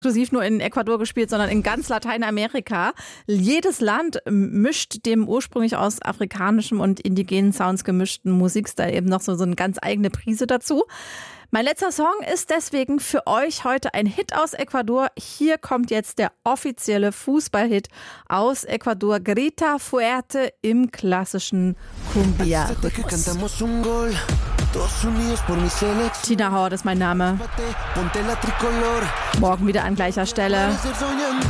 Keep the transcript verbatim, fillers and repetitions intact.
exklusiv nur in Ecuador gespielt, sondern in ganz Lateinamerika. Jedes Land mischt dem ursprünglich aus afrikanischem und indigenen Sounds gemischten Musikstil eben noch so, so eine ganz eigene Prise dazu. Mein letzter Song ist deswegen für euch heute ein Hit aus Ecuador. Hier kommt jetzt der offizielle Fußballhit aus Ecuador, Grita Fuerte im klassischen Cumbia-Rhythmus. Tina Hort ist mein Name. Morgen wieder an gleicher Stelle.